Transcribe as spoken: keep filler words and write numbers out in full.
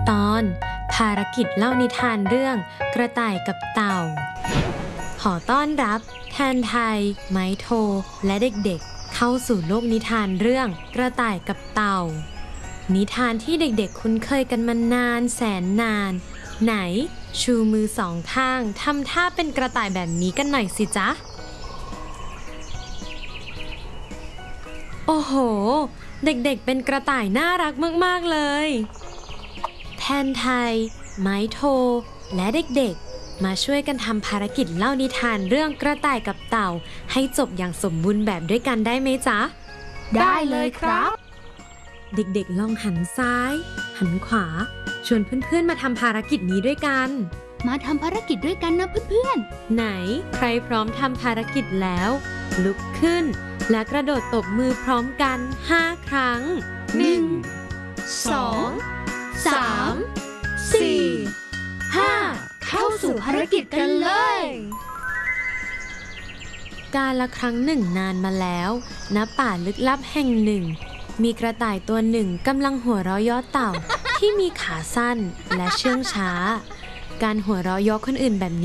ตอนภารกิจเล่านิทานเรื่องกระต่ายกับเต่าขอต้อนรับแทนไทยไม้โทและเด็กๆเข้าสู่โลกนิทานเรื่องกระต่ายกับเต่านิทานที่เด็กๆคุ้นเคยกันมานานแสนนานไหนชูมือสองข้างทำท่าเป็นกระต่ายแบบนี้กันหน่อยสิจ๊ะโอ้โหเด็กๆเป็นกระต่ายน่ารักมากๆเลยแทนไทยไม้โทและเด็กๆมาช่วยกันทำภารกิจเล่านิทานเรื่องกระต่ายกับเต่าให้จบอย่างสมบูรณ์แบบด้วยกันได้ไหมจ๊ะได้เลยครับเด็กๆลองหันซ้ายหันขวาชวนเพื่อนๆมาทำภารกิจนี้ด้วยกันมาทำภารกิจด้วยกันนะเพื่อนๆไหนใครพร้อมทำภารกิจแล้วลุกขึ้นและกระโดดตบมือพร้อมกันห้าครั้งหนึ่ง สอง สาม สี่ ห้าเข้าสู่ภารกิจกันเลยกาลครั้งหนึ่งนานมาแล้วณป่าลึกลับแห่งหนึ่งมีกระต่ายตัวหนึ่งกำลังหัวเราะเยาะเต่าที่มีขาสั้นและเชื่องช้าการหัวเราะเยาะคนอื่นแบบนี้